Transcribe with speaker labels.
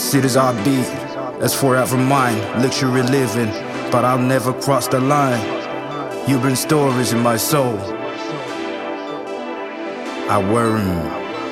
Speaker 1: Cities I beat, that's 4 out from mine. Luxury living, but I'll never cross the line. You bring stories in my soul. I worry.